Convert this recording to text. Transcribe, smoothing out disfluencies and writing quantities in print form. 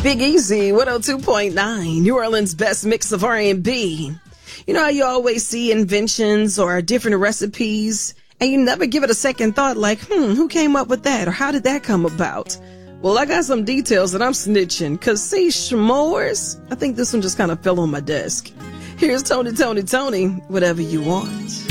Big Easy, 102.9, New Orleans' best mix of R&B. You know how you always see inventions or different recipes, and you never give it a second thought like, who came up with that, or how did that come about? Well, I got some details that I'm snitching, because see, s'mores, I think this one just kind of fell on my desk. Here's Tony, whatever you want.